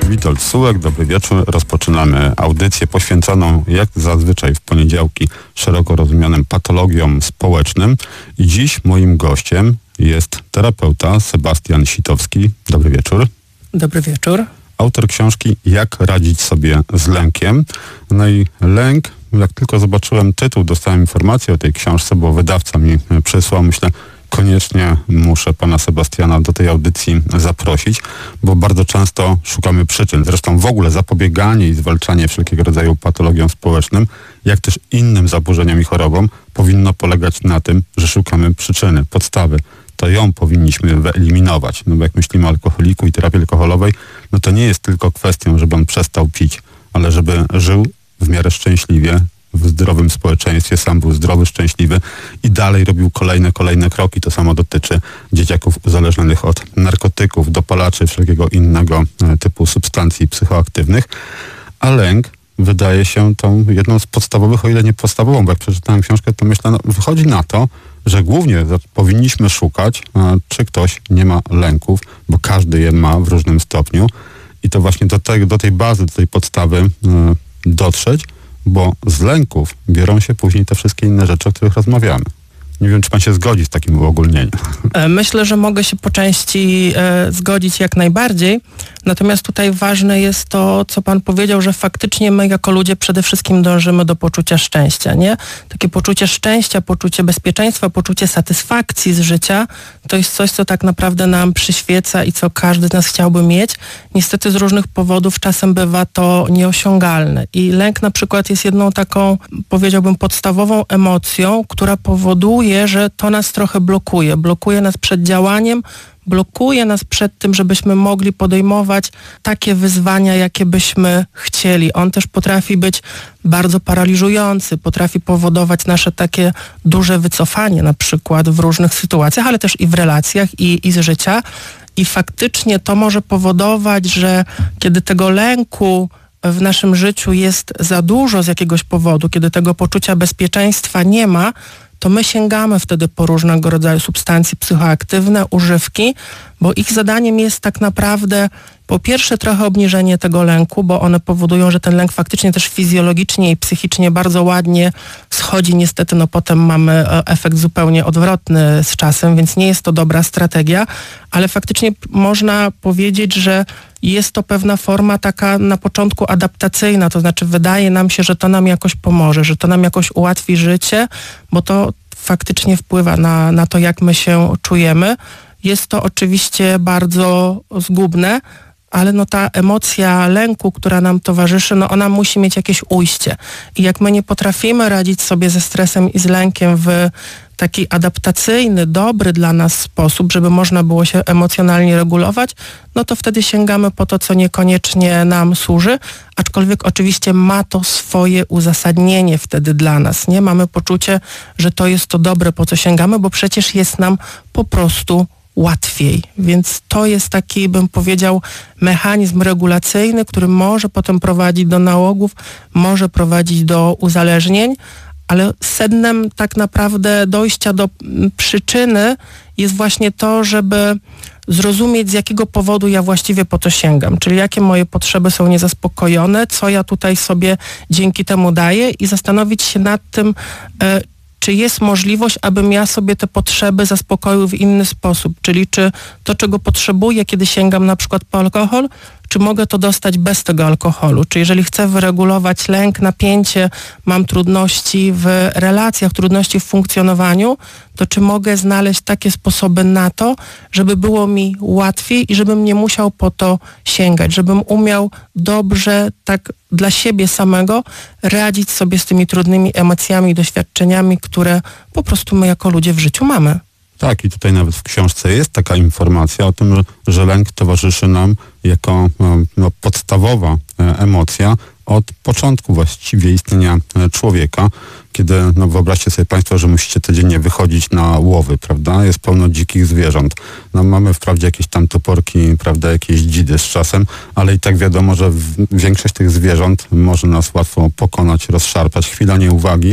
Witold Sułek, dobry wieczór. Rozpoczynamy audycję poświęconą, jak zazwyczaj w poniedziałki, szeroko rozumianym patologiom społecznym. I dziś moim gościem jest terapeuta Sebastian Sitowski. Dobry wieczór. Dobry wieczór. Autor książki Jak radzić sobie z lękiem. No i lęk, jak tylko zobaczyłem tytuł, dostałem informację o tej książce, bo wydawca mi przysłał, myślę, koniecznie muszę pana Sebastiana do tej audycji zaprosić, bo bardzo często szukamy przyczyn. Zresztą w ogóle zapobieganie i zwalczanie wszelkiego rodzaju patologiom społecznym, jak też innym zaburzeniom i chorobom, powinno polegać na tym, że szukamy przyczyny, podstawy. To ją powinniśmy wyeliminować. No bo jak myślimy o alkoholiku i terapii alkoholowej, no to nie jest tylko kwestią, żeby on przestał pić, ale żeby żył w miarę szczęśliwie, w zdrowym społeczeństwie, sam był zdrowy, szczęśliwy i dalej robił kolejne kroki. To samo dotyczy dzieciaków uzależnionych od narkotyków, dopalaczy, wszelkiego innego typu substancji psychoaktywnych. A lęk wydaje się tą jedną z podstawowych, o ile nie podstawową, bo jak przeczytałem książkę, to myślę, wychodzi na to, że głównie powinniśmy szukać, czy ktoś nie ma lęków, bo każdy je ma w różnym stopniu i to właśnie do tej bazy, do tej podstawy dotrzeć, bo z lęków biorą się później te wszystkie inne rzeczy, o których rozmawiamy. Nie wiem, czy pan się zgodzi z takim uogólnieniem. Myślę, że mogę się po części zgodzić jak najbardziej. Natomiast tutaj ważne jest to, co pan powiedział, że faktycznie my jako ludzie przede wszystkim dążymy do poczucia szczęścia, nie? Takie poczucie szczęścia, poczucie bezpieczeństwa, poczucie satysfakcji z życia, to jest coś, co tak naprawdę nam przyświeca i co każdy z nas chciałby mieć. Niestety z różnych powodów czasem bywa to nieosiągalne. I lęk na przykład jest jedną taką, powiedziałbym, podstawową emocją, która powoduje, że to nas trochę blokuje. Blokuje nas przed działaniem, blokuje nas przed tym, żebyśmy mogli podejmować takie wyzwania, jakie byśmy chcieli. On też potrafi być bardzo paraliżujący, potrafi powodować nasze takie duże wycofanie na przykład w różnych sytuacjach, ale też i w relacjach i z życia. I faktycznie to może powodować, że kiedy tego lęku w naszym życiu jest za dużo z jakiegoś powodu, kiedy tego poczucia bezpieczeństwa nie ma, to my sięgamy wtedy po różnego rodzaju substancje psychoaktywne, używki, bo ich zadaniem jest tak naprawdę po pierwsze trochę obniżenie tego lęku, bo one powodują, że ten lęk faktycznie też fizjologicznie i psychicznie bardzo ładnie schodzi. Niestety potem mamy efekt zupełnie odwrotny z czasem, więc nie jest to dobra strategia, ale faktycznie można powiedzieć, że jest to pewna forma taka na początku adaptacyjna, to znaczy wydaje nam się, że to nam jakoś pomoże, że to nam jakoś ułatwi życie, bo to faktycznie wpływa na to, jak my się czujemy. Jest to oczywiście bardzo zgubne, ale ta emocja lęku, która nam towarzyszy, ona musi mieć jakieś ujście. I jak my nie potrafimy radzić sobie ze stresem i z lękiem w taki adaptacyjny, dobry dla nas sposób, żeby można było się emocjonalnie regulować, to wtedy sięgamy po to, co niekoniecznie nam służy, aczkolwiek oczywiście ma to swoje uzasadnienie wtedy dla nas, nie? Mamy poczucie, że to jest to dobre, po co sięgamy, bo przecież jest nam po prostu łatwiej. Więc to jest taki, bym powiedział, mechanizm regulacyjny, który może potem prowadzić do nałogów, może prowadzić do uzależnień, ale sednem tak naprawdę dojścia do przyczyny jest właśnie to, żeby zrozumieć, z jakiego powodu ja właściwie po to sięgam, czyli jakie moje potrzeby są niezaspokojone, co ja tutaj sobie dzięki temu daję i zastanowić się nad tym, czy jest możliwość, abym ja sobie te potrzeby zaspokoił w inny sposób, czyli czy to, czego potrzebuję, kiedy sięgam na przykład po alkohol, czy mogę to dostać bez tego alkoholu? Czy jeżeli chcę wyregulować lęk, napięcie, mam trudności w relacjach, trudności w funkcjonowaniu, to czy mogę znaleźć takie sposoby na to, żeby było mi łatwiej i żebym nie musiał po to sięgać, żebym umiał dobrze tak dla siebie samego radzić sobie z tymi trudnymi emocjami i doświadczeniami, które po prostu my jako ludzie w życiu mamy. Tak, i tutaj nawet w książce jest taka informacja o tym, że lęk towarzyszy nam jako podstawowa emocja od początku właściwie istnienia człowieka, kiedy, wyobraźcie sobie państwo, że musicie codziennie wychodzić na łowy, prawda? Jest pełno dzikich zwierząt. Mamy wprawdzie jakieś tam toporki, prawda, jakieś dzidy z czasem, ale i tak wiadomo, że większość tych zwierząt może nas łatwo pokonać, rozszarpać. Chwila nieuwagi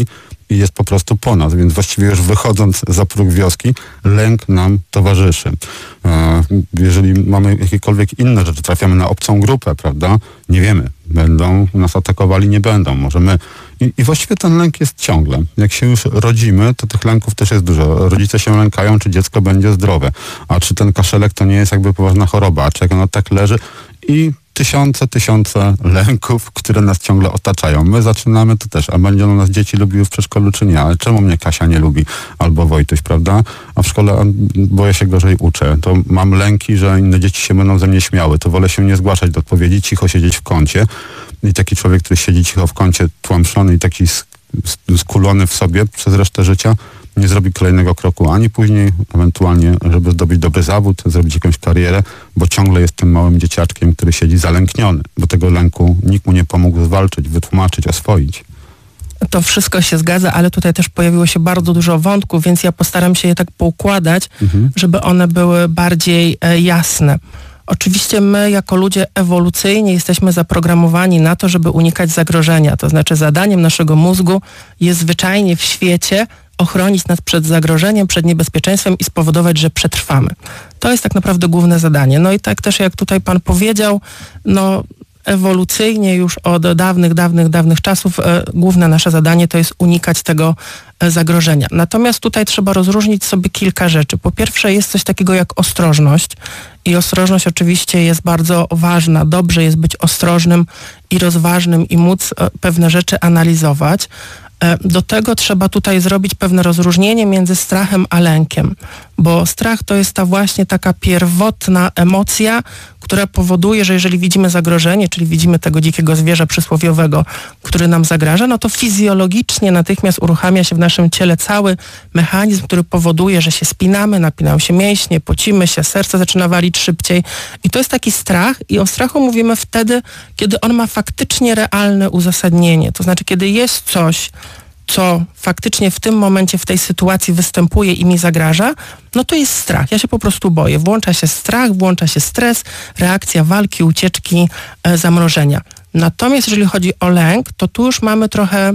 i jest po prostu po nas, więc właściwie już wychodząc za próg wioski, lęk nam towarzyszy. Jeżeli mamy jakiekolwiek inne rzeczy, trafiamy na obcą grupę, prawda? Nie wiemy, będą nas atakowali, nie będą, może my. I właściwie ten lęk jest ciągle. Jak się już rodzimy, to tych lęków też jest dużo. Rodzice się lękają, czy dziecko będzie zdrowe, a czy ten kaszelek to nie jest jakby poważna choroba, a czy jak ono tak leży i tysiące lęków, które nas ciągle otaczają. My zaczynamy to też, a będą nas dzieci lubiły w przedszkolu czy nie, ale czemu mnie Kasia nie lubi? Albo Wojtuś, prawda? A w szkole boję się gorzej uczę. To mam lęki, że inne dzieci się będą ze mnie śmiały. To wolę się nie zgłaszać do odpowiedzi, cicho siedzieć w kącie. I taki człowiek, który siedzi cicho w kącie, tłamszony i taki skulony w sobie przez resztę życia, nie zrobi kolejnego kroku ani później, ewentualnie, żeby zdobyć dobry zawód, zrobić jakąś karierę, bo ciągle jest tym małym dzieciaczkiem, który siedzi zalękniony, bo tego lęku nikt mu nie pomógł zwalczyć, wytłumaczyć, oswoić. To wszystko się zgadza, ale tutaj też pojawiło się bardzo dużo wątków, więc ja postaram się je tak poukładać, żeby one były bardziej jasne. Oczywiście my jako ludzie ewolucyjnie jesteśmy zaprogramowani na to, żeby unikać zagrożenia. To znaczy zadaniem naszego mózgu jest zwyczajnie w świecie ochronić nas przed zagrożeniem, przed niebezpieczeństwem i spowodować, że przetrwamy. To jest tak naprawdę główne zadanie. No i tak też jak tutaj pan powiedział, ewolucyjnie już od dawnych czasów główne nasze zadanie to jest unikać tego zagrożenia. Natomiast tutaj trzeba rozróżnić sobie kilka rzeczy. Po pierwsze jest coś takiego jak ostrożność i ostrożność oczywiście jest bardzo ważna. Dobrze jest być ostrożnym i rozważnym i móc pewne rzeczy analizować. Do tego trzeba tutaj zrobić pewne rozróżnienie między strachem a lękiem, bo strach to jest ta właśnie taka pierwotna emocja, która powoduje, że jeżeli widzimy zagrożenie, czyli widzimy tego dzikiego zwierza przysłowiowego, który nam zagraża, no to fizjologicznie natychmiast uruchamia się w naszym ciele cały mechanizm, który powoduje, że się spinamy, napinają się mięśnie, pocimy się, serce zaczyna walić szybciej i to jest taki strach i o strachu mówimy wtedy, kiedy on ma faktycznie realne uzasadnienie, to znaczy kiedy jest coś, co faktycznie w tym momencie, w tej sytuacji występuje i mi zagraża, no to jest strach. Ja się po prostu boję. Włącza się strach, włącza się stres, reakcja walki, ucieczki, zamrożenia. Natomiast jeżeli chodzi o lęk, to tu już mamy trochę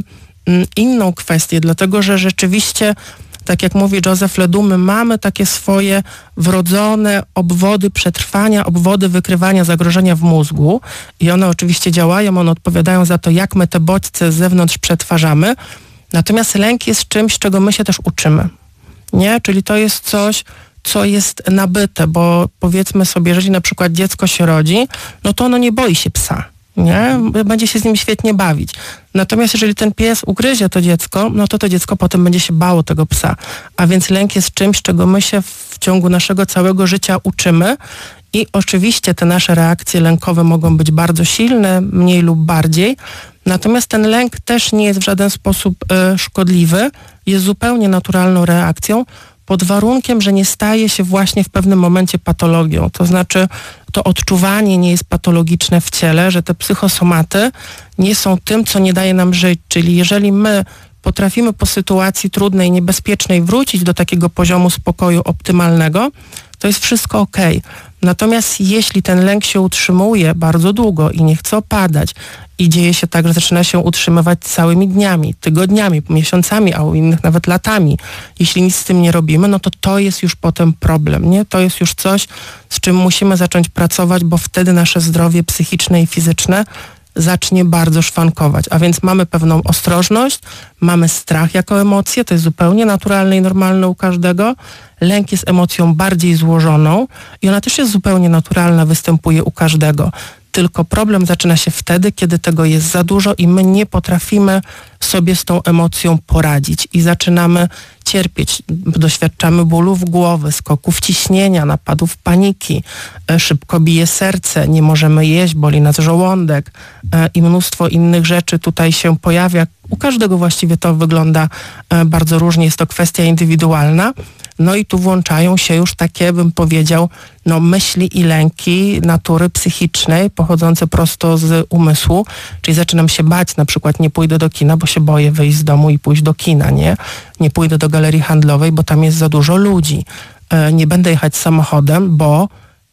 inną kwestię, dlatego że rzeczywiście, tak jak mówi Joseph Ledoux, my mamy takie swoje wrodzone obwody przetrwania, obwody wykrywania zagrożenia w mózgu i one oczywiście działają, one odpowiadają za to, jak my te bodźce z zewnątrz przetwarzamy. Natomiast lęk jest czymś, czego my się też uczymy, nie? Czyli to jest coś, co jest nabyte, bo powiedzmy sobie, jeżeli na przykład dziecko się rodzi, no to ono nie boi się psa, nie? Będzie się z nim świetnie bawić. Natomiast jeżeli ten pies ugryzie to dziecko, no to dziecko potem będzie się bało tego psa. A więc lęk jest czymś, czego my się w ciągu naszego całego życia uczymy i oczywiście te nasze reakcje lękowe mogą być bardzo silne, mniej lub bardziej. Natomiast ten lęk też nie jest w żaden sposób szkodliwy, jest zupełnie naturalną reakcją, pod warunkiem, że nie staje się właśnie w pewnym momencie patologią. To znaczy to odczuwanie nie jest patologiczne w ciele, że te psychosomaty nie są tym, co nie daje nam żyć. Czyli jeżeli my potrafimy po sytuacji trudnej, niebezpiecznej wrócić do takiego poziomu spokoju optymalnego, to jest wszystko okej. Natomiast jeśli ten lęk się utrzymuje bardzo długo i nie chce opadać i dzieje się tak, że zaczyna się utrzymywać całymi dniami, tygodniami, miesiącami, a u innych nawet latami, jeśli nic z tym nie robimy, no to jest już potem problem, nie? To jest już coś, z czym musimy zacząć pracować, bo wtedy nasze zdrowie psychiczne i fizyczne zacznie bardzo szwankować. A więc mamy pewną ostrożność, mamy strach jako emocję, to jest zupełnie naturalne i normalne u każdego. Lęk jest emocją bardziej złożoną i ona też jest zupełnie naturalna, występuje u każdego. Tylko problem zaczyna się wtedy, kiedy tego jest za dużo i my nie potrafimy sobie z tą emocją poradzić i zaczynamy cierpieć. Doświadczamy bólów głowy, skoków ciśnienia, napadów paniki, szybko bije serce, nie możemy jeść, boli nas żołądek i mnóstwo innych rzeczy tutaj się pojawia. U każdego właściwie to wygląda bardzo różnie, jest to kwestia indywidualna. No i tu włączają się już takie, bym powiedział, myśli i lęki natury psychicznej, pochodzące prosto z umysłu, czyli zaczynam się bać, na przykład nie pójdę do kina, bo się boję wyjść z domu i pójść do kina, nie pójdę do galerii handlowej, bo tam jest za dużo ludzi, nie będę jechać samochodem, bo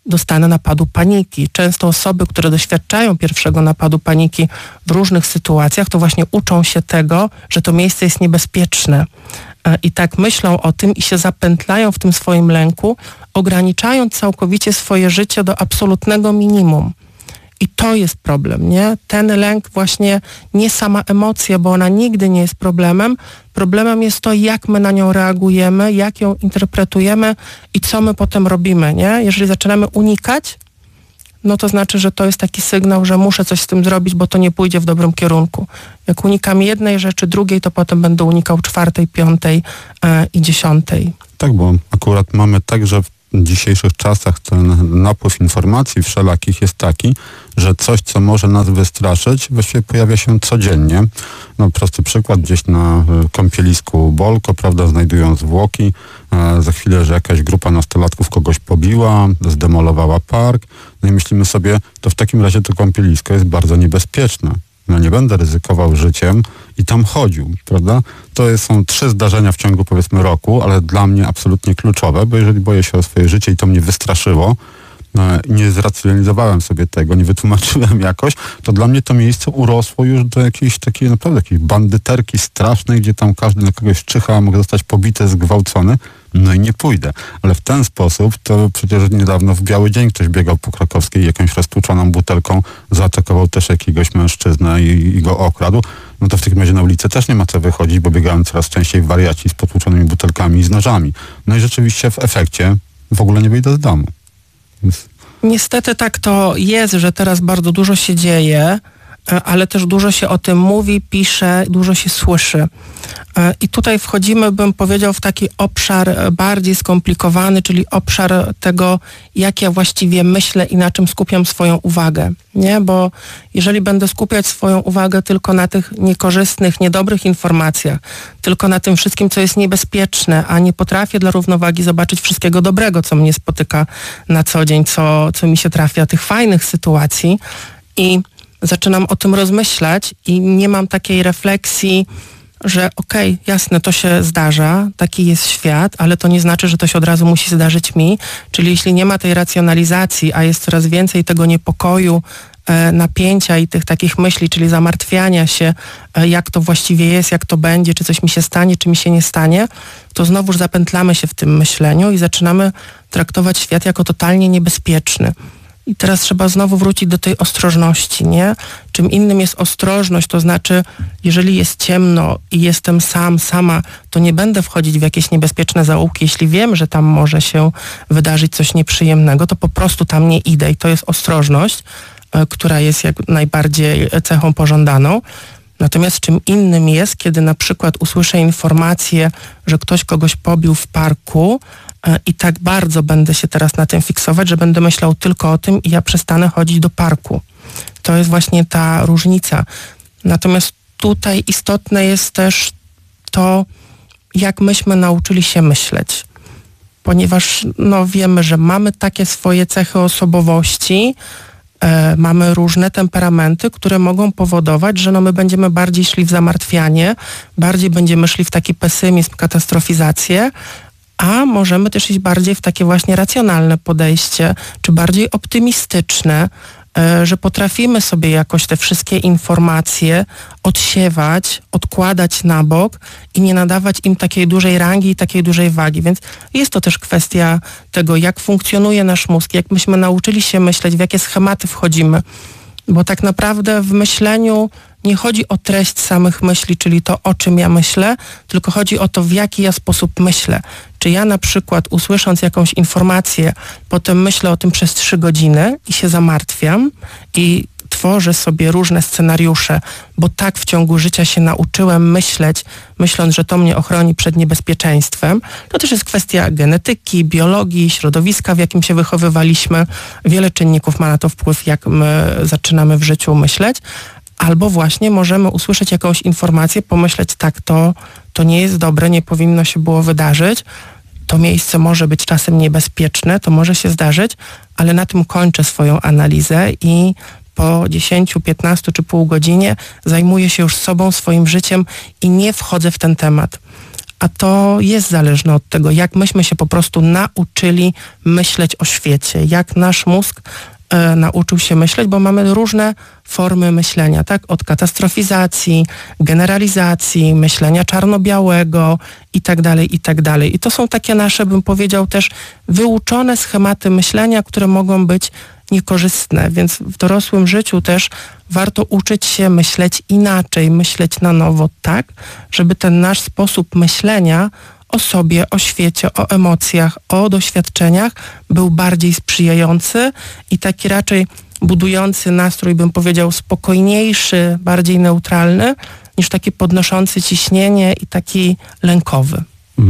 dostanę napadu paniki. Często osoby, które doświadczają pierwszego napadu paniki w różnych sytuacjach, to właśnie uczą się tego, że to miejsce jest niebezpieczne. I tak myślą o tym i się zapętlają w tym swoim lęku, ograniczając całkowicie swoje życie do absolutnego minimum. I to jest problem, nie? Ten lęk właśnie, nie sama emocja, bo ona nigdy nie jest problemem. Problemem jest to, jak my na nią reagujemy, jak ją interpretujemy i co my potem robimy, nie? Jeżeli zaczynamy unikać, no to znaczy, że to jest taki sygnał, że muszę coś z tym zrobić, bo to nie pójdzie w dobrym kierunku. Jak unikam jednej rzeczy, drugiej, to potem będę unikał 4., 5. i 10. Tak, bo akurat mamy tak, że w dzisiejszych czasach ten napływ informacji wszelakich jest taki, że coś, co może nas wystraszyć, właściwie pojawia się codziennie. No, prosty przykład, gdzieś na kąpielisku Bolko, prawda, znajdują zwłoki, za chwilę, że jakaś grupa nastolatków kogoś pobiła, zdemolowała park, no i myślimy sobie, to w takim razie to kąpielisko jest bardzo niebezpieczne. No nie będę ryzykował życiem i tam chodził, prawda? To są 3 zdarzenia w ciągu, powiedzmy, roku, ale dla mnie absolutnie kluczowe, bo jeżeli boję się o swoje życie i to mnie wystraszyło, nie zracjonalizowałem sobie tego, nie wytłumaczyłem jakoś, to dla mnie to miejsce urosło już do jakiejś takiej naprawdę jakiejś bandyterki strasznej, gdzie tam każdy na kogoś czyha, mógł zostać pobity, zgwałcony, no i nie pójdę. Ale w ten sposób to przecież niedawno w Biały Dzień ktoś biegał po Krakowskiej i jakąś roztłuczoną butelką zaatakował też jakiegoś mężczyznę i go okradł. No to w takim razie na ulicę też nie ma co wychodzić, bo biegają coraz częściej wariaci z potłuczonymi butelkami i z nożami. No i rzeczywiście w efekcie w ogóle nie wyjdę z domu. Więc... Niestety tak to jest, że teraz bardzo dużo się dzieje, ale też dużo się o tym mówi, pisze, dużo się słyszy. I tutaj wchodzimy, bym powiedział, w taki obszar bardziej skomplikowany, czyli obszar tego, jak ja właściwie myślę i na czym skupiam swoją uwagę. Nie? Bo jeżeli będę skupiać swoją uwagę tylko na tych niekorzystnych, niedobrych informacjach, tylko na tym wszystkim, co jest niebezpieczne, a nie potrafię dla równowagi zobaczyć wszystkiego dobrego, co mnie spotyka na co dzień, co mi się trafia, tych fajnych sytuacji, i zaczynam o tym rozmyślać i nie mam takiej refleksji, że okej, jasne, to się zdarza, taki jest świat, ale to nie znaczy, że to się od razu musi zdarzyć mi. Czyli jeśli nie ma tej racjonalizacji, a jest coraz więcej tego niepokoju, napięcia i tych takich myśli, czyli zamartwiania się, jak to właściwie jest, jak to będzie, czy coś mi się stanie, czy mi się nie stanie, to znowuż zapętlamy się w tym myśleniu i zaczynamy traktować świat jako totalnie niebezpieczny. I teraz trzeba znowu wrócić do tej ostrożności, nie? Czym innym jest ostrożność, to znaczy, jeżeli jest ciemno i jestem sama, to nie będę wchodzić w jakieś niebezpieczne zaułki. Jeśli wiem, że tam może się wydarzyć coś nieprzyjemnego, to po prostu tam nie idę. I to jest ostrożność, która jest jak najbardziej cechą pożądaną. Natomiast czym innym jest, kiedy na przykład usłyszę informację, że ktoś kogoś pobił w parku, i tak bardzo będę się teraz na tym fiksować, że będę myślał tylko o tym i ja przestanę chodzić do parku. To jest właśnie ta różnica. Natomiast tutaj istotne jest też to, jak myśmy nauczyli się myśleć. Ponieważ wiemy, że mamy takie swoje cechy osobowości, mamy różne temperamenty, które mogą powodować, że my będziemy bardziej szli w zamartwianie, bardziej będziemy szli w taki pesymizm, katastrofizację, a możemy też iść bardziej w takie właśnie racjonalne podejście, czy bardziej optymistyczne, że potrafimy sobie jakoś te wszystkie informacje odsiewać, odkładać na bok i nie nadawać im takiej dużej rangi i takiej dużej wagi. Więc jest to też kwestia tego, jak funkcjonuje nasz mózg, jak myśmy nauczyli się myśleć, w jakie schematy wchodzimy. Bo tak naprawdę w myśleniu nie chodzi o treść samych myśli, czyli to, o czym ja myślę, tylko chodzi o to, w jaki ja sposób myślę. Czy ja na przykład, usłysząc jakąś informację, potem myślę o tym przez 3 godziny i się zamartwiam i tworzę sobie różne scenariusze, bo tak w ciągu życia się nauczyłem myśleć, myśląc, że to mnie ochroni przed niebezpieczeństwem. To też jest kwestia genetyki, biologii, środowiska, w jakim się wychowywaliśmy. Wiele czynników ma na to wpływ, jak my zaczynamy w życiu myśleć. Albo właśnie możemy usłyszeć jakąś informację, pomyśleć, tak, to nie jest dobre, nie powinno się było wydarzyć, to miejsce może być czasem niebezpieczne, to może się zdarzyć, ale na tym kończę swoją analizę i po 10, 15 czy pół godzinie zajmuję się już sobą, swoim życiem i nie wchodzę w ten temat. a to jest zależne od tego, jak myśmy się po prostu nauczyli myśleć o świecie, jak nasz mózg nauczył się myśleć, bo mamy różne formy myślenia, tak? Od katastrofizacji, generalizacji, myślenia czarno-białego i tak dalej, i tak dalej. I to są takie nasze, bym powiedział, też wyuczone schematy myślenia, które mogą być niekorzystne, więc w dorosłym życiu też warto uczyć się myśleć inaczej, myśleć na nowo tak, żeby ten nasz sposób myślenia o sobie, o świecie, o emocjach, o doświadczeniach był bardziej sprzyjający i taki raczej budujący nastrój, bym powiedział, spokojniejszy, bardziej neutralny, niż taki podnoszący ciśnienie i taki lękowy.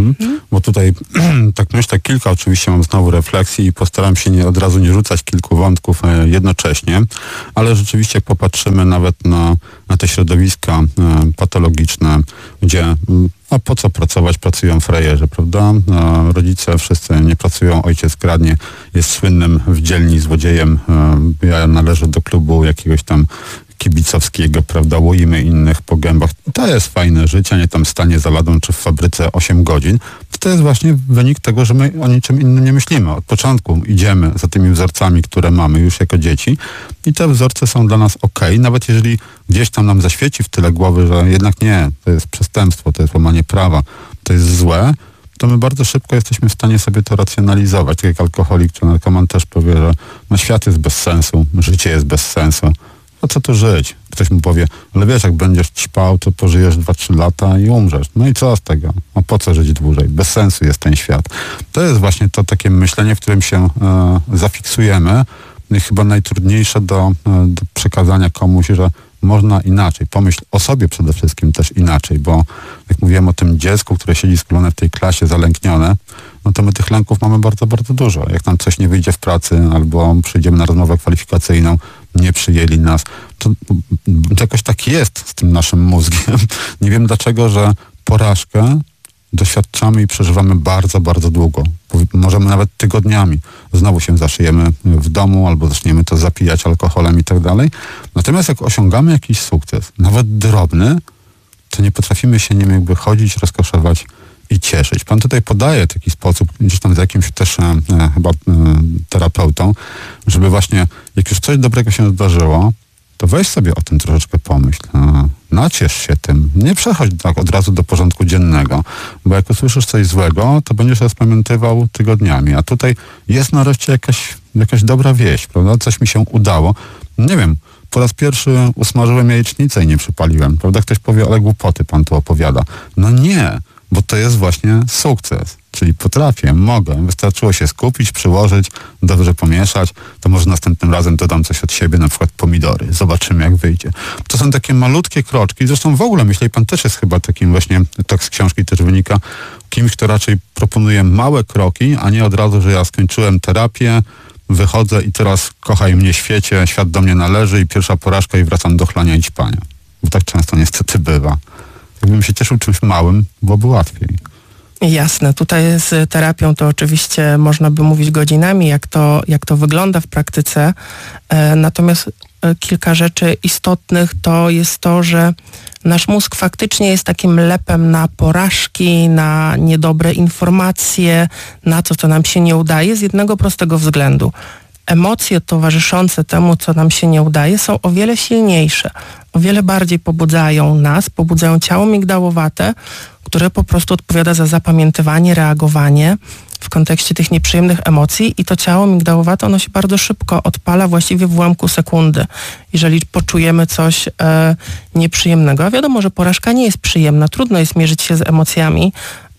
Bo tutaj tak myślę, kilka oczywiście mam znowu refleksji i postaram się od razu nie rzucać kilku wątków jednocześnie, ale rzeczywiście jak popatrzymy nawet na te środowiska patologiczne, gdzie a po co pracować, pracują frajerzy, prawda? Rodzice wszyscy nie pracują, ojciec kradnie, jest słynnym w dzielni złodziejem, ja należę do klubu jakiegoś tam kibicowskiego, prawda, łoimy innych po gębach. To jest fajne życie, nie tam stanie za ladą czy w fabryce 8 godzin. To jest właśnie wynik tego, że my o niczym innym nie myślimy. Od początku idziemy za tymi wzorcami, które mamy już jako dzieci i te wzorce są dla nas okej, nawet jeżeli gdzieś tam nam zaświeci w tyle głowy, że jednak nie, to jest przestępstwo, to jest łamanie prawa, to jest złe, to my bardzo szybko jesteśmy w stanie sobie to racjonalizować. Tak jak alkoholik czy narkoman też powie, że no świat jest bez sensu, życie jest bez sensu. A co tu żyć? Ktoś mu powie, ale wiesz, jak będziesz ćpał, to pożyjesz 2-3 lata i umrzesz. No i co z tego? A po co żyć dłużej? Bez sensu jest ten świat. To jest właśnie to takie myślenie, w którym się zafiksujemy. I chyba najtrudniejsze do przekazania komuś, że można inaczej. Pomyśl o sobie przede wszystkim też inaczej, bo jak mówiłem o tym dziecku, które siedzi skulone w tej klasie, zalęknione, no to my tych lęków mamy bardzo, bardzo dużo. Jak nam coś nie wyjdzie w pracy albo przyjdziemy na rozmowę kwalifikacyjną, nie przyjęli nas, to jakoś tak jest z tym naszym mózgiem. Nie wiem dlaczego, że porażkę doświadczamy i przeżywamy bardzo, bardzo długo. Możemy nawet tygodniami. Znowu się zaszyjemy w domu albo zaczniemy to zapijać alkoholem i tak dalej. Natomiast jak osiągamy jakiś sukces, nawet drobny, to nie potrafimy się nim jakby chodzić, rozkoszować i cieszyć. Pan tutaj podaje taki sposób, gdzieś tam z jakimś też chyba terapeutą, żeby właśnie jak już coś dobrego się zdarzyło, to weź sobie o tym troszeczkę pomyśl. Naciesz się tym. Nie przechodź tak od razu do porządku dziennego, bo jak usłyszysz coś złego, to będziesz rozpamiętywał tygodniami. A tutaj jest nareszcie jakaś dobra wieść, prawda? Coś mi się udało. Nie wiem, po raz pierwszy usmażyłem jajecznicę i nie przypaliłem, prawda? Ktoś powie, ale głupoty pan tu opowiada. No nie, bo to jest właśnie sukces. Czyli potrafię, mogę. Wystarczyło się skupić, przyłożyć, dobrze pomieszać. To może następnym razem dodam coś od siebie, na przykład pomidory. Zobaczymy, jak wyjdzie. To są takie malutkie kroczki. Zresztą w ogóle, myślę, pan też jest chyba takim właśnie, tak z książki też wynika, kimś, kto raczej proponuje małe kroki, a nie od razu, że ja skończyłem terapię, wychodzę i teraz kochaj mnie świecie, świat do mnie należy i pierwsza porażka i wracam do chlania i ćpania. Bo tak często niestety bywa. Jakbym się cieszył czymś małym, byłoby łatwiej. Jasne, tutaj z terapią to oczywiście można by mówić godzinami, jak to wygląda w praktyce. Natomiast kilka rzeczy istotnych to jest to, że nasz mózg faktycznie jest takim lepem na porażki, na niedobre informacje, na to, co nam się nie udaje, z jednego prostego względu. Emocje towarzyszące temu, co nam się nie udaje, są o wiele silniejsze, o wiele bardziej pobudzają nas, pobudzają ciało migdałowate, które po prostu odpowiada za zapamiętywanie, reagowanie w kontekście tych nieprzyjemnych emocji i to ciało migdałowate, ono się bardzo szybko odpala, właściwie w ułamku sekundy, jeżeli poczujemy coś nieprzyjemnego. A wiadomo, że porażka nie jest przyjemna, trudno jest mierzyć się z emocjami,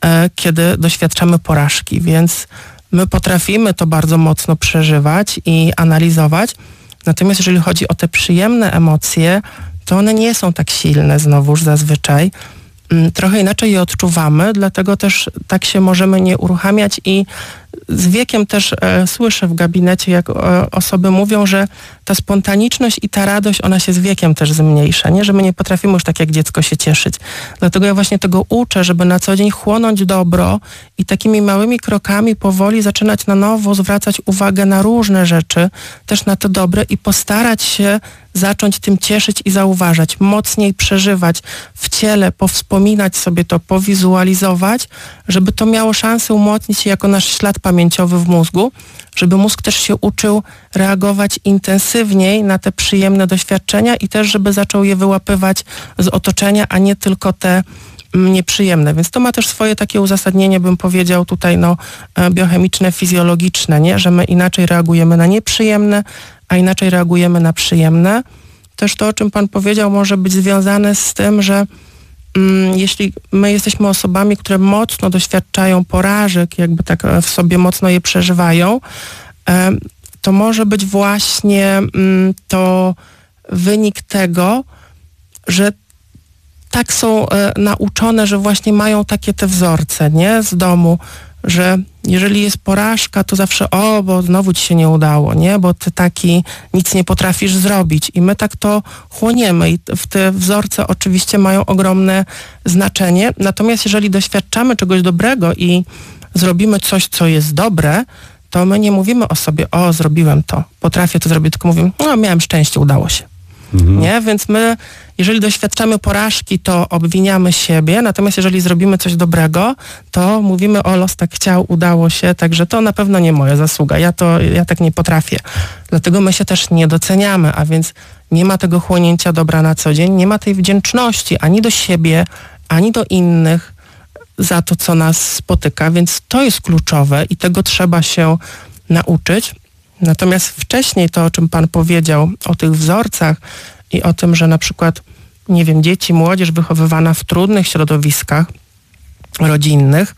kiedy doświadczamy porażki, więc my potrafimy to bardzo mocno przeżywać i analizować, natomiast jeżeli chodzi o te przyjemne emocje, to one nie są tak silne znowuż zazwyczaj. Trochę inaczej je odczuwamy, dlatego też tak się możemy nie uruchamiać i z wiekiem też słyszę w gabinecie, jak osoby mówią, że ta spontaniczność i ta radość, ona się z wiekiem też zmniejsza, nie? Że my nie potrafimy już tak jak dziecko się cieszyć. Dlatego ja właśnie tego uczę, żeby na co dzień chłonąć dobro i takimi małymi krokami powoli zaczynać na nowo zwracać uwagę na różne rzeczy, też na to dobre i postarać się zacząć tym cieszyć i zauważać, mocniej przeżywać w ciele, powspominać sobie to, powizualizować, żeby to miało szansę umocnić się jako nasz ślad pamięciowy w mózgu, żeby mózg też się uczył reagować intensywniej na te przyjemne doświadczenia i też, żeby zaczął je wyłapywać z otoczenia, a nie tylko te nieprzyjemne. Więc to ma też swoje takie uzasadnienie, bym powiedział tutaj, biochemiczne, fizjologiczne, nie? Że my inaczej reagujemy na nieprzyjemne, a inaczej reagujemy na przyjemne. Też to, o czym pan powiedział, może być związane z tym, że jeśli my jesteśmy osobami, które mocno doświadczają porażek, jakby tak w sobie mocno je przeżywają, to może być właśnie to wynik tego, że tak są nauczone, że właśnie mają takie te wzorce, nie? Z domu, że jeżeli jest porażka, to zawsze bo znowu ci się nie udało, nie? Bo ty taki nic nie potrafisz zrobić. I my tak to chłoniemy i te wzorce oczywiście mają ogromne znaczenie. Natomiast jeżeli doświadczamy czegoś dobrego i zrobimy coś, co jest dobre, to my nie mówimy o sobie, zrobiłem to, potrafię to zrobić, tylko mówimy, miałem szczęście, udało się. Nie? Więc my, jeżeli doświadczamy porażki, to obwiniamy siebie, natomiast jeżeli zrobimy coś dobrego, to mówimy, los tak chciał, udało się, także to na pewno nie moja zasługa, ja tak nie potrafię. Dlatego my się też nie doceniamy, a więc nie ma tego chłonięcia dobra na co dzień, nie ma tej wdzięczności ani do siebie, ani do innych za to, co nas spotyka, więc to jest kluczowe i tego trzeba się nauczyć. Natomiast wcześniej to, o czym pan powiedział, o tych wzorcach i o tym, że na przykład, dzieci, młodzież wychowywana w trudnych środowiskach rodzinnych,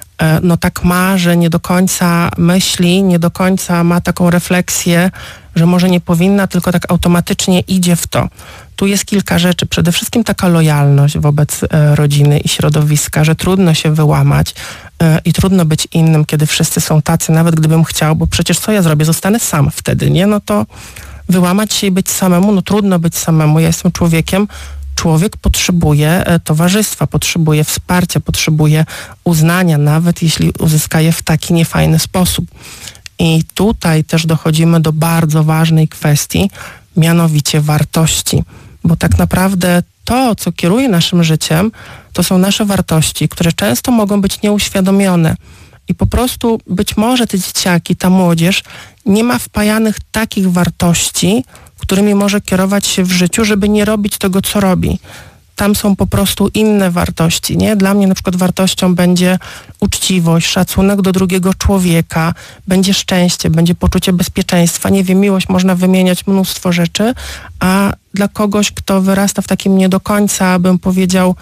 tak ma, że nie do końca myśli, nie do końca ma taką refleksję, że może nie powinna, tylko tak automatycznie idzie w to. Tu jest kilka rzeczy. Przede wszystkim taka lojalność wobec rodziny i środowiska, że trudno się wyłamać i trudno być innym, kiedy wszyscy są tacy, nawet gdybym chciał, bo przecież co ja zrobię? Zostanę sam wtedy, nie? To wyłamać się i być samemu, trudno być samemu. Ja jestem człowiekiem. Człowiek potrzebuje towarzystwa, potrzebuje wsparcia, potrzebuje uznania, nawet jeśli uzyska je w taki niefajny sposób. I tutaj też dochodzimy do bardzo ważnej kwestii, mianowicie wartości. Bo tak naprawdę to, co kieruje naszym życiem, to są nasze wartości, które często mogą być nieuświadomione. I po prostu być może te dzieciaki, ta młodzież nie ma wpajanych takich wartości, którymi może kierować się w życiu, żeby nie robić tego, co robi. Tam są po prostu inne wartości, nie? Dla mnie na przykład wartością będzie uczciwość, szacunek do drugiego człowieka, będzie szczęście, będzie poczucie bezpieczeństwa. Miłość, można wymieniać mnóstwo rzeczy, a dla kogoś, kto wyrasta w takim nie do końca, bym powiedział,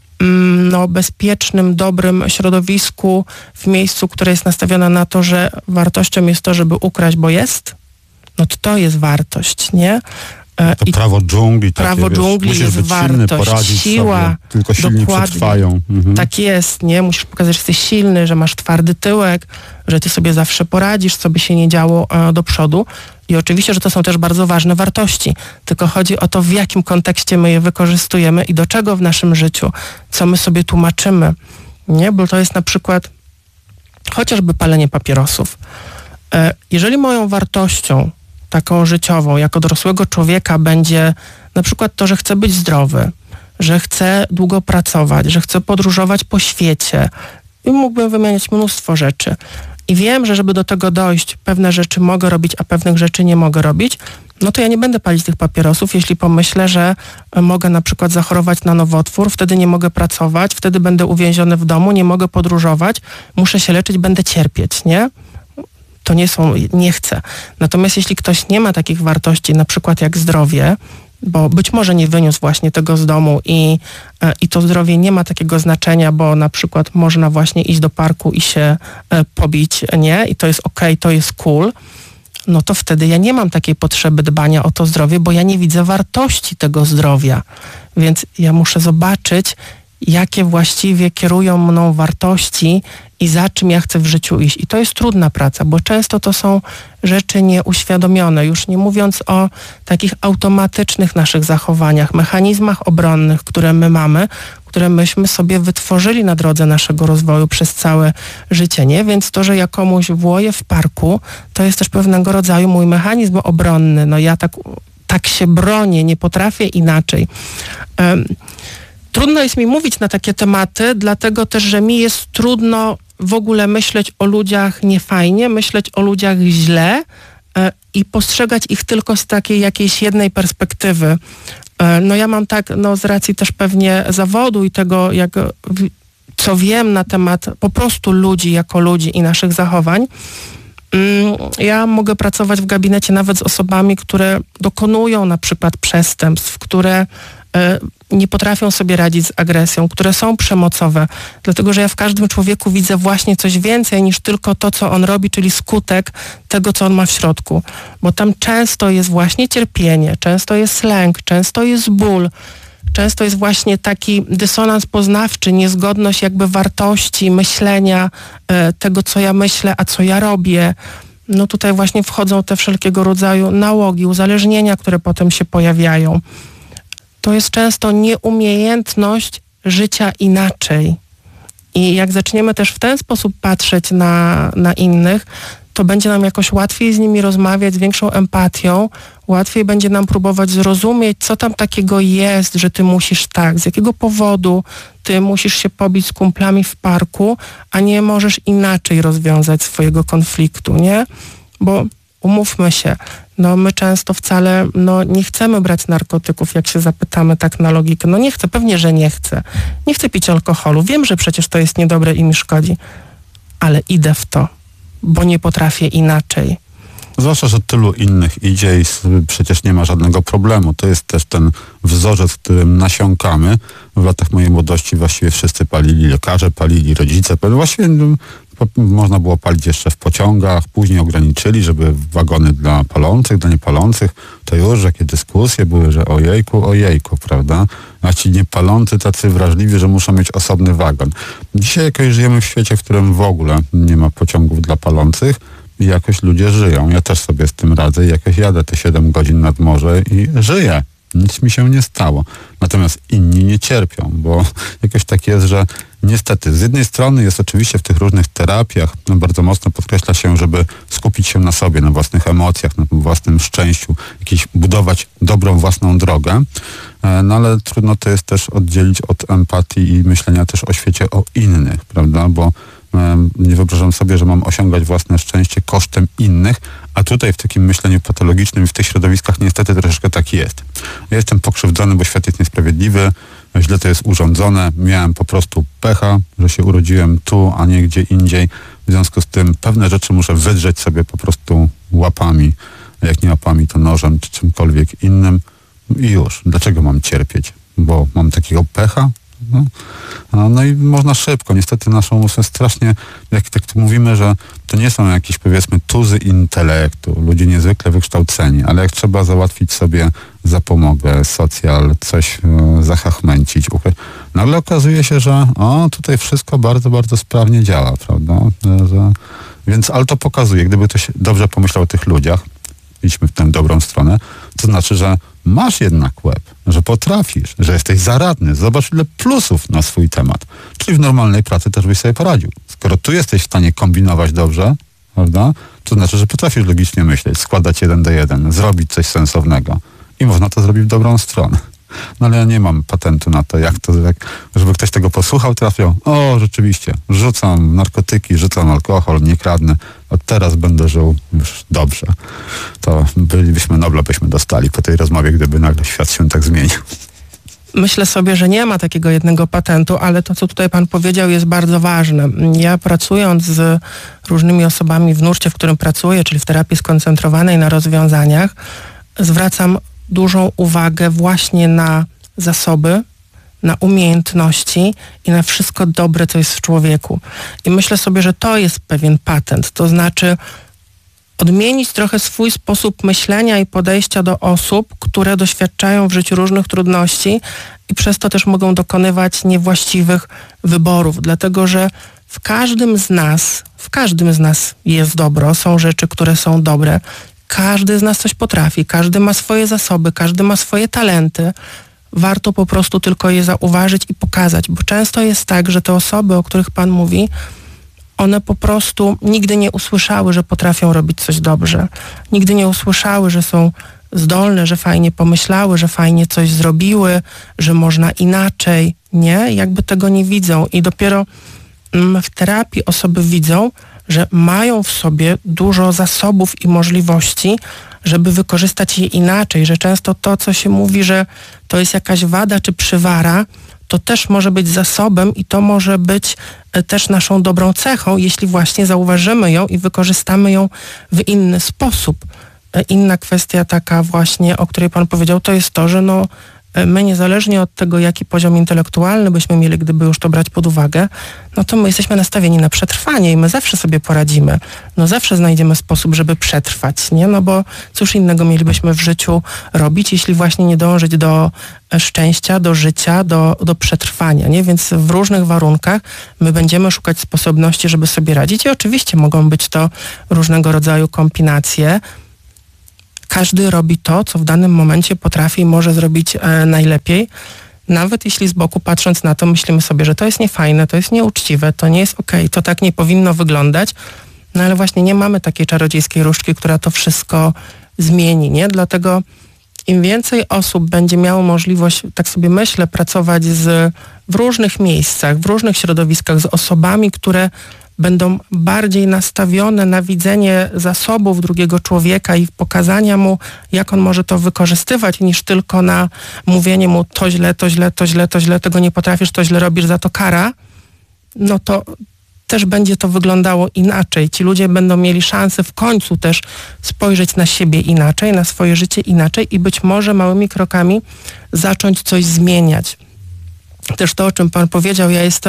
bezpiecznym, dobrym środowisku, w miejscu, które jest nastawione na to, że wartością jest to, żeby ukraść, bo jest, to jest wartość, nie? To prawo dżungli. Prawo dżungli musisz jest być wartość, silny, poradzić siła. Sobie. Tylko silni przetrwają. Tak jest, nie? Musisz pokazać, że jesteś silny, że masz twardy tyłek, że ty sobie zawsze poradzisz, co by się nie działo do przodu. I oczywiście, że to są też bardzo ważne wartości. Tylko chodzi o to, w jakim kontekście my je wykorzystujemy i do czego w naszym życiu, co my sobie tłumaczymy. Nie? Bo to jest na przykład chociażby palenie papierosów. Jeżeli moją wartością taką życiową, jako dorosłego człowieka będzie na przykład to, że chcę być zdrowy, że chcę długo pracować, że chcę podróżować po świecie i mógłbym wymieniać mnóstwo rzeczy. I wiem, że żeby do tego dojść, pewne rzeczy mogę robić, a pewnych rzeczy nie mogę robić, to ja nie będę palić tych papierosów, jeśli pomyślę, że mogę na przykład zachorować na nowotwór, wtedy nie mogę pracować, wtedy będę uwięziony w domu, nie mogę podróżować, muszę się leczyć, będę cierpieć, nie? To nie chcę. Natomiast jeśli ktoś nie ma takich wartości, na przykład jak zdrowie, bo być może nie wyniósł właśnie tego z domu i to zdrowie nie ma takiego znaczenia, bo na przykład można właśnie iść do parku i się pobić, nie? I to jest okej, to jest cool, to wtedy ja nie mam takiej potrzeby dbania o to zdrowie, bo ja nie widzę wartości tego zdrowia. Więc ja muszę zobaczyć, jakie właściwie kierują mną wartości i za czym ja chcę w życiu iść. I to jest trudna praca, bo często to są rzeczy nieuświadomione, już nie mówiąc o takich automatycznych naszych zachowaniach, mechanizmach obronnych, które my mamy, które myśmy sobie wytworzyli na drodze naszego rozwoju przez całe życie, nie? Więc to, że ja komuś włoję w parku, to jest też pewnego rodzaju mój mechanizm obronny. No ja tak się bronię, nie potrafię inaczej. Trudno jest mi mówić na takie tematy, dlatego też, że mi jest trudno w ogóle myśleć o ludziach niefajnie, myśleć o ludziach źle i postrzegać ich tylko z takiej jakiejś jednej perspektywy. No ja mam tak, no z racji też pewnie zawodu i tego, co wiem na temat po prostu ludzi jako ludzi i naszych zachowań, ja mogę pracować w gabinecie nawet z osobami, które dokonują na przykład przestępstw, które nie potrafią sobie radzić z agresją, które są przemocowe, dlatego że ja w każdym człowieku widzę właśnie coś więcej niż tylko to, co on robi, czyli skutek tego, co on ma w środku. Bo tam często jest właśnie cierpienie, często jest lęk, często jest ból, często jest właśnie taki dysonans poznawczy, niezgodność jakby wartości, myślenia, tego, co ja myślę, a co ja robię. No tutaj właśnie wchodzą te wszelkiego rodzaju nałogi, uzależnienia, które potem się pojawiają. To jest często nieumiejętność życia inaczej. I jak zaczniemy też w ten sposób patrzeć na innych, to będzie nam jakoś łatwiej z nimi rozmawiać, z większą empatią, łatwiej będzie nam próbować zrozumieć, co tam takiego jest, że ty musisz tak, z jakiego powodu ty musisz się pobić z kumplami w parku, a nie możesz inaczej rozwiązać swojego konfliktu, nie? Bo umówmy się, no my często wcale nie chcemy brać narkotyków, jak się zapytamy tak na logikę. No nie chcę, pewnie, że nie chcę. Nie chcę pić alkoholu. Wiem, że przecież to jest niedobre i mi szkodzi, ale idę w to, bo nie potrafię inaczej. Zwłaszcza, że tylu innych idzie i przecież nie ma żadnego problemu. To jest też ten wzorzec, którym nasiąkamy. W latach mojej młodości właściwie wszyscy palili, lekarze palili, rodzice palili. Właściwie można było palić jeszcze w pociągach, później ograniczyli, żeby wagony dla palących, dla niepalących. To już jakie dyskusje były, że ojejku, prawda? A ci niepalący tacy wrażliwi, że muszą mieć osobny wagon. Dzisiaj jakoś żyjemy w świecie, w którym w ogóle nie ma pociągów dla palących i jakoś ludzie żyją. Ja też sobie z tym radzę i jakoś jadę te 7 godzin nad morze i żyję. Nic mi się nie stało. Natomiast inni nie cierpią, bo jakoś tak jest, że niestety z jednej strony jest oczywiście w tych różnych terapiach bardzo mocno podkreśla się, żeby skupić się na sobie, na własnych emocjach, na własnym szczęściu, budować dobrą własną drogę, no ale trudno to jest też oddzielić od empatii i myślenia też o świecie o innych, prawda, bo nie wyobrażam sobie, że mam osiągać własne szczęście kosztem innych, a tutaj w takim myśleniu patologicznym i w tych środowiskach niestety troszeczkę tak jest. Ja jestem pokrzywdzony, bo świat jest niesprawiedliwy, źle to jest urządzone, miałem po prostu pecha, że się urodziłem tu, a nie gdzie indziej. W związku z tym pewne rzeczy muszę wydrzeć sobie po prostu łapami, a jak nie łapami, to nożem czy czymkolwiek innym i już. Dlaczego mam cierpieć? Bo mam takiego pecha? No i można szybko. Niestety naszą umysł strasznie, jak tak tu mówimy, że to nie są jakieś powiedzmy tuzy intelektu, ludzie niezwykle wykształceni, ale jak trzeba załatwić sobie zapomogę, socjal, coś zachachmęcić, nagle okazuje się, że tutaj wszystko bardzo, bardzo sprawnie działa, prawda? Więc, ale to pokazuje, gdyby ktoś dobrze pomyślał o tych ludziach, idźmy w tę dobrą stronę, to znaczy, że masz jednak łeb, że potrafisz, że jesteś zaradny. Zobacz, ile plusów na swój temat. Czyli w normalnej pracy też byś sobie poradził. Skoro tu jesteś w stanie kombinować dobrze, prawda, to znaczy, że potrafisz logicznie myśleć, składać 1 do 1, zrobić coś sensownego. I można to zrobić w dobrą stronę. No ale ja nie mam patentu na to, żeby ktoś tego posłuchał, trafił, rzeczywiście, rzucam narkotyki, rzucam alkohol, nie kradnę, od teraz będę żył już dobrze. To Nobla byśmy dostali po tej rozmowie, gdyby nagle świat się tak zmienił. Myślę sobie, że nie ma takiego jednego patentu, ale to, co tutaj pan powiedział, jest bardzo ważne. Ja pracując z różnymi osobami w nurcie, w którym pracuję, czyli w terapii skoncentrowanej na rozwiązaniach, zwracam dużą uwagę właśnie na zasoby, na umiejętności i na wszystko dobre, co jest w człowieku. I myślę sobie, że to jest pewien patent. To znaczy odmienić trochę swój sposób myślenia i podejścia do osób, które doświadczają w życiu różnych trudności i przez to też mogą dokonywać niewłaściwych wyborów. Dlatego, że w każdym z nas jest dobro, są rzeczy, które są dobre. Każdy z nas coś potrafi, każdy ma swoje zasoby, każdy ma swoje talenty. Warto po prostu tylko je zauważyć i pokazać, bo często jest tak, że te osoby, o których Pan mówi, one po prostu nigdy nie usłyszały, że potrafią robić coś dobrze. Nigdy nie usłyszały, że są zdolne, że fajnie pomyślały, że fajnie coś zrobiły, że można inaczej. Nie, jakby tego nie widzą i dopiero w terapii osoby widzą, że mają w sobie dużo zasobów i możliwości, żeby wykorzystać je inaczej, że często to, co się mówi, że to jest jakaś wada czy przywara, to też może być zasobem i to może być też naszą dobrą cechą, jeśli właśnie zauważymy ją i wykorzystamy ją w inny sposób. Inna kwestia taka właśnie, o której Pan powiedział, to jest to, że my niezależnie od tego, jaki poziom intelektualny byśmy mieli, gdyby już to brać pod uwagę, no to my jesteśmy nastawieni na przetrwanie i my zawsze sobie poradzimy. Zawsze znajdziemy sposób, żeby przetrwać, nie? Bo cóż innego mielibyśmy w życiu robić, jeśli właśnie nie dążyć do szczęścia, do życia, do przetrwania, nie? Więc w różnych warunkach my będziemy szukać sposobności, żeby sobie radzić i oczywiście mogą być to różnego rodzaju kombinacje. Każdy robi to, co w danym momencie potrafi i może zrobić najlepiej. Nawet jeśli z boku patrząc na to myślimy sobie, że to jest niefajne, to jest nieuczciwe, to nie jest okej, to tak nie powinno wyglądać. Ale właśnie nie mamy takiej czarodziejskiej różdżki, która to wszystko zmieni, nie? Dlatego im więcej osób będzie miało możliwość, tak sobie myślę, pracować w różnych miejscach, w różnych środowiskach z osobami, które będą bardziej nastawione na widzenie zasobów drugiego człowieka i pokazania mu, jak on może to wykorzystywać, niż tylko na mówienie mu to źle, tego nie potrafisz, to źle robisz, za to kara, no to też będzie to wyglądało inaczej. Ci ludzie będą mieli szansę w końcu też spojrzeć na siebie inaczej, na swoje życie inaczej i być może małymi krokami zacząć coś zmieniać. Też to, o czym Pan powiedział,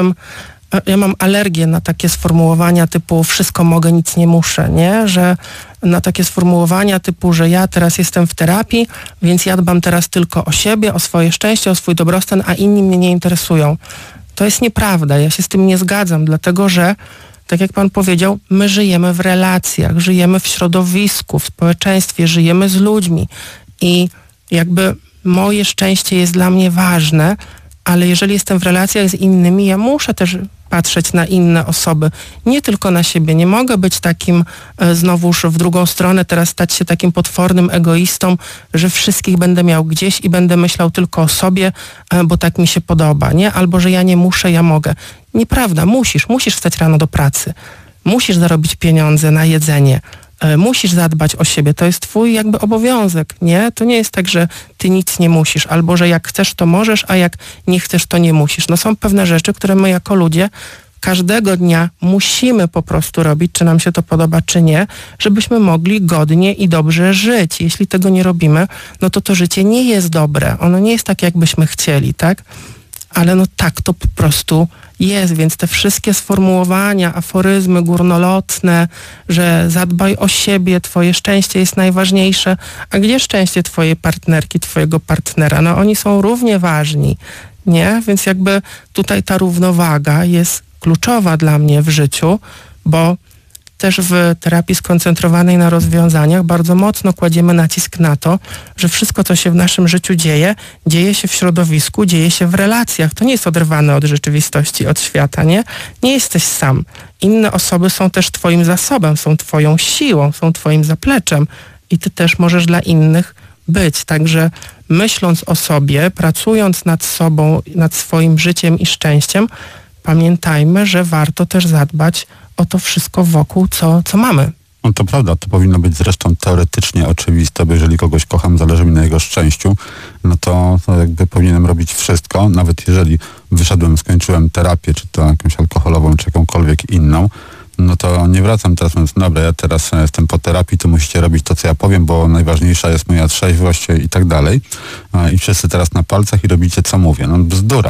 ja mam alergię na takie sformułowania typu wszystko mogę, nic nie muszę, nie? Że na takie sformułowania typu, że ja teraz jestem w terapii, więc ja dbam teraz tylko o siebie, o swoje szczęście, o swój dobrostan, a inni mnie nie interesują. To jest nieprawda, ja się z tym nie zgadzam, dlatego że, tak jak Pan powiedział, my żyjemy w relacjach, żyjemy w środowisku, w społeczeństwie, żyjemy z ludźmi i jakby moje szczęście jest dla mnie ważne, ale jeżeli jestem w relacjach z innymi, ja muszę też patrzeć na inne osoby, nie tylko na siebie. Nie mogę być takim znowuż w drugą stronę, teraz stać się takim potwornym egoistą, że wszystkich będę miał gdzieś i będę myślał tylko o sobie, bo tak mi się podoba, nie? Albo, że ja nie muszę, ja mogę. Nieprawda, musisz wstać rano do pracy, musisz zarobić pieniądze na jedzenie, musisz zadbać o siebie, to jest twój jakby obowiązek, nie? To nie jest tak, że ty nic nie musisz, albo że jak chcesz, to możesz, a jak nie chcesz, to nie musisz. Są pewne rzeczy, które my jako ludzie każdego dnia musimy po prostu robić, czy nam się to podoba, czy nie, żebyśmy mogli godnie i dobrze żyć. Jeśli tego nie robimy, no to życie nie jest dobre. Ono nie jest tak, jakbyśmy chcieli, tak? Ale tak to po prostu jest, więc te wszystkie sformułowania, aforyzmy górnolotne, że zadbaj o siebie, twoje szczęście jest najważniejsze, a gdzie szczęście twojej partnerki, twojego partnera? Oni są równie ważni, nie? Więc jakby tutaj ta równowaga jest kluczowa dla mnie w życiu, bo też w terapii skoncentrowanej na rozwiązaniach bardzo mocno kładziemy nacisk na to, że wszystko, co się w naszym życiu dzieje się w środowisku, dzieje się w relacjach. To nie jest oderwane od rzeczywistości, od świata, nie? Nie jesteś sam. Inne osoby są też twoim zasobem, są twoją siłą, są twoim zapleczem i ty też możesz dla innych być. Także myśląc o sobie, pracując nad sobą, nad swoim życiem i szczęściem, pamiętajmy, że warto też zadbać o to wszystko wokół, co mamy. No to prawda, to powinno być zresztą teoretycznie oczywiste, bo jeżeli kogoś kocham, zależy mi na jego szczęściu, no to jakby powinienem robić wszystko, nawet jeżeli wyszedłem, skończyłem terapię, czy to jakąś alkoholową, czy jakąkolwiek inną, no to nie wracam teraz mówiąc, dobra, ja teraz jestem po terapii, to musicie robić to, co ja powiem, bo najważniejsza jest moja trzeźwość i tak dalej. I wszyscy teraz na palcach i robicie, co mówię. No bzdura.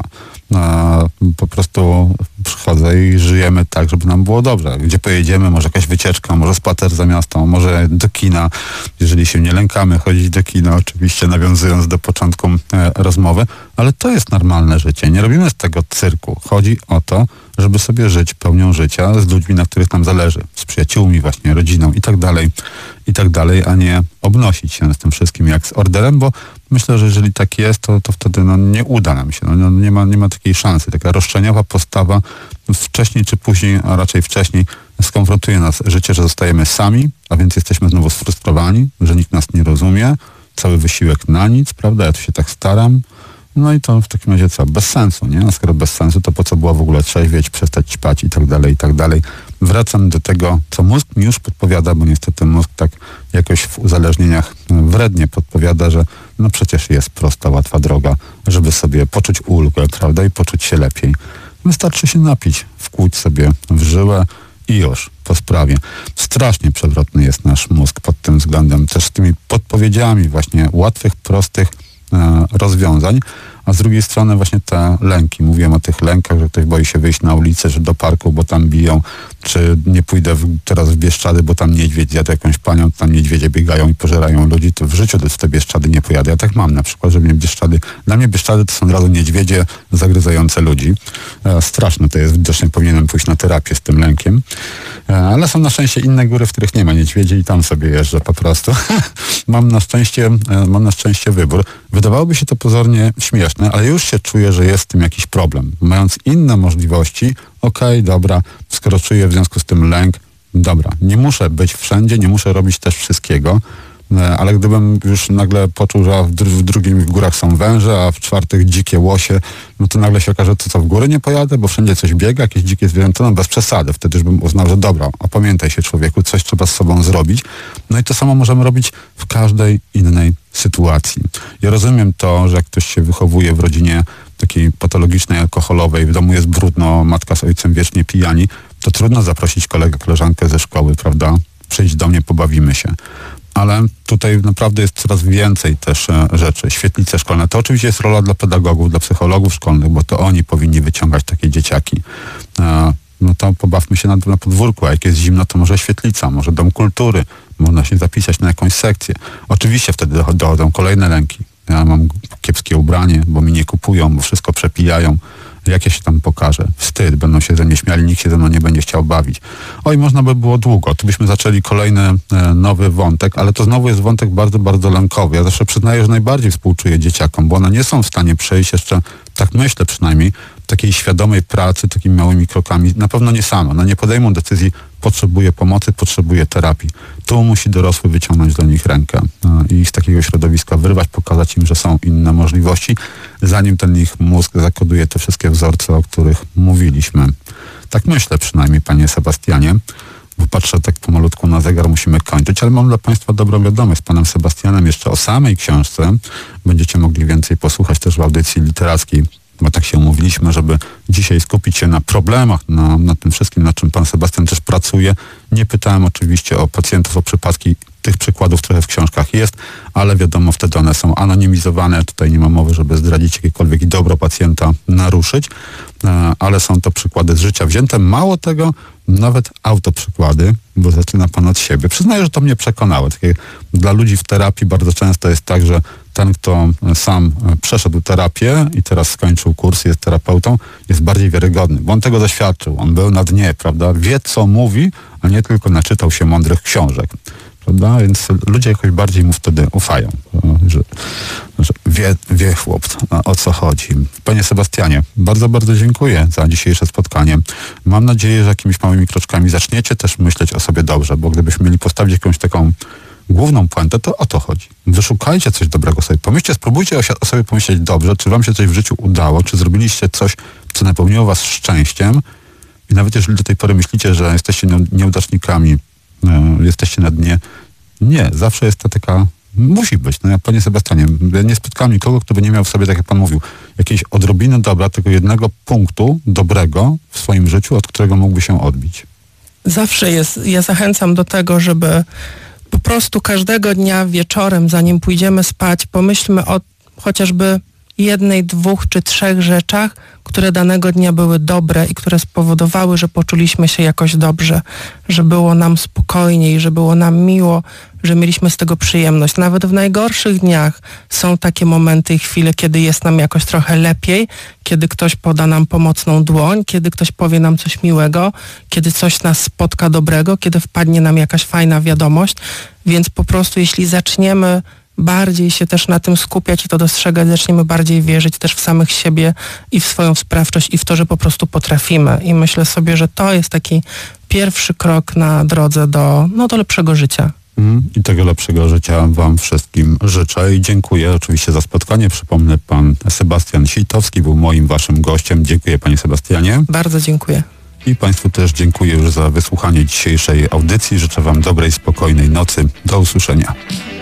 Po prostu przychodzę i żyjemy tak, żeby nam było dobrze. Gdzie pojedziemy, może jakaś wycieczka, może spacer za miasto, może do kina. Jeżeli się nie lękamy chodzić do kina, oczywiście nawiązując do początku rozmowy, ale to jest normalne życie. Nie robimy z tego cyrku. Chodzi o to, żeby sobie żyć pełnią życia z ludźmi, na których nam zależy, z przyjaciółmi właśnie, rodziną i tak dalej, a nie obnosić się z tym wszystkim jak z orderem, bo myślę, że jeżeli tak jest, to wtedy nie uda nam się. Nie ma takiej szansy. Taka roszczeniowa postawa wcześniej czy później, a raczej wcześniej skonfrontuje nas życie, że zostajemy sami, a więc jesteśmy znowu sfrustrowani, że nikt nas nie rozumie, cały wysiłek na nic, prawda? Ja tu się tak staram. No i to w takim razie co? Bez sensu, nie? A skoro bez sensu, to po co było w ogóle trzeźwieć, przestać ćpać i tak dalej. Wracam do tego, co mózg mi już podpowiada, bo niestety mózg tak jakoś w uzależnieniach wrednie podpowiada, że no przecież jest prosta, łatwa droga, żeby sobie poczuć ulgę, prawda? I poczuć się lepiej. Wystarczy się napić, wkłuć sobie w żyłę i już, po sprawie. Strasznie przewrotny jest nasz mózg pod tym względem, też z tymi podpowiedziami właśnie łatwych, prostych rozwiązań, a z drugiej strony właśnie te lęki. Mówiłem o tych lękach, że ktoś boi się wyjść na ulicę, że do parku, bo tam biją, czy nie pójdę teraz w Bieszczady, bo tam niedźwiedź zjadł jakąś panią, tam niedźwiedzie biegają i pożerają ludzi, to w życiu w te Bieszczady nie pojadę. Ja tak mam na przykład, że dla mnie Bieszczady to są od razu niedźwiedzie zagryzające ludzi. Straszne to jest, widocznie powinienem pójść na terapię z tym lękiem. Ale są na szczęście inne góry, w których nie ma niedźwiedzi i tam sobie jeżdżę po prostu. Mam na szczęście wybór. Wydawałoby się to pozornie śmieszne, ale już się czuję, że jest w tym jakiś problem. Mając inne możliwości, dobra, skoro czuję w związku z tym lęk, dobra, nie muszę być wszędzie, nie muszę robić też wszystkiego, ale gdybym już nagle poczuł, że w drugim górach są węże, a w czwartych dzikie łosie, no to nagle się okaże, to co, w góry nie pojadę, bo wszędzie coś biega, jakieś dzikie zwierzęta, no bez przesady. Wtedy już bym uznał, że dobra, opamiętaj się człowieku, coś trzeba z sobą zrobić. No i to samo możemy robić w każdej innej sytuacji. Ja rozumiem to, że jak ktoś się wychowuje w rodzinie takiej patologicznej, alkoholowej, w domu jest brudno, matka z ojcem wiecznie pijani, to trudno zaprosić kolegę, koleżankę ze szkoły, prawda? Przyjdź do mnie, pobawimy się. Ale tutaj naprawdę jest coraz więcej też rzeczy. Świetlice szkolne. To oczywiście jest rola dla pedagogów, dla psychologów szkolnych, bo to oni powinni wyciągać takie dzieciaki. No to pobawmy się na podwórku, a jak jest zimno, to może świetlica, może dom kultury, można się zapisać na jakąś sekcję. Oczywiście wtedy dochodzą kolejne lęki. Ja mam kiepskie ubranie, bo mi nie kupują, bo wszystko przepijają. Jak ja się tam pokażę? Wstyd, będą się ze mnie śmiali, nikt się ze mną nie będzie chciał bawić. Oj, można by było długo. Tu byśmy zaczęli kolejny nowy wątek, ale to znowu jest wątek bardzo, bardzo lękowy. Ja zawsze przyznaję, że najbardziej współczuję dzieciakom, bo one nie są w stanie przejść jeszcze, tak myślę przynajmniej, takiej świadomej pracy, takimi małymi krokami. Na pewno nie same. One nie podejmą decyzji, potrzebuje pomocy, potrzebuje terapii. Tu musi dorosły wyciągnąć do nich rękę i z takiego środowiska wyrwać, pokazać im, że są inne możliwości, zanim ten ich mózg zakoduje te wszystkie wzorce, o których mówiliśmy. Tak myślę przynajmniej, panie Sebastianie, bo patrzę tak pomalutku na zegar, musimy kończyć, ale mam dla państwa dobrą wiadomość. Z panem Sebastianem jeszcze o samej książce będziecie mogli więcej posłuchać też w audycji literackiej, bo tak się umówiliśmy, żeby dzisiaj skupić się na problemach, na tym wszystkim, nad czym pan Sebastian też pracuje. Nie pytałem oczywiście o pacjentów, o przypadki. Tych przykładów trochę w książkach jest, ale wiadomo, wtedy one są anonimizowane. Tutaj nie ma mowy, żeby zdradzić jakiekolwiek dobro pacjenta, naruszyć, ale są to przykłady z życia wzięte. Mało tego, nawet autoprzykłady, bo zaczyna pan od siebie. Przyznaję, że to mnie przekonało. Takie, dla ludzi w terapii bardzo często jest tak, że ten, kto sam przeszedł terapię i teraz skończył kurs, jest terapeutą, jest bardziej wiarygodny, bo on tego doświadczył. On był na dnie, prawda? Wie, co mówi, a nie tylko naczytał się mądrych książek. Prawda? Więc ludzie jakoś bardziej mu wtedy ufają, że wie chłop, o co chodzi. Panie Sebastianie, bardzo, bardzo dziękuję za dzisiejsze spotkanie. Mam nadzieję, że jakimiś małymi kroczkami zaczniecie też myśleć o sobie dobrze, bo gdybyśmy mieli postawić jakąś taką główną puentę, to o to chodzi. Wyszukajcie coś dobrego sobie. Pomyślcie, spróbujcie o sobie pomyśleć dobrze, czy wam się coś w życiu udało, czy zrobiliście coś, co napełniło was szczęściem i nawet jeżeli do tej pory myślicie, że jesteście nieudacznikami, jesteście na dnie. Nie, zawsze jest to taka, musi być. No ja, panie Sebastianie, nie spotkałem nikogo, kto by nie miał w sobie, tak jak pan mówił, jakiejś odrobiny dobra, tego jednego punktu dobrego w swoim życiu, od którego mógłby się odbić. Zawsze jest, ja zachęcam do tego, żeby po prostu każdego dnia wieczorem, zanim pójdziemy spać, pomyślmy o chociażby jednej, 2 czy 3 rzeczach, które danego dnia były dobre i które spowodowały, że poczuliśmy się jakoś dobrze, że było nam spokojniej, że było nam miło, że mieliśmy z tego przyjemność. Nawet w najgorszych dniach są takie momenty i chwile, kiedy jest nam jakoś trochę lepiej, kiedy ktoś poda nam pomocną dłoń, kiedy ktoś powie nam coś miłego, kiedy coś nas spotka dobrego, kiedy wpadnie nam jakaś fajna wiadomość. Więc po prostu jeśli zaczniemy bardziej się też na tym skupiać i to dostrzegać, zaczniemy bardziej wierzyć też w samych siebie i w swoją sprawczość i w to, że po prostu potrafimy. I myślę sobie, że to jest taki pierwszy krok na drodze do lepszego życia. I tego lepszego życia wam wszystkim życzę i dziękuję oczywiście za spotkanie. Przypomnę, pan Sebastian Sitowski był moim, waszym gościem. Dziękuję, panie Sebastianie. Bardzo dziękuję. I państwu też dziękuję już za wysłuchanie dzisiejszej audycji. Życzę wam dobrej, spokojnej nocy. Do usłyszenia.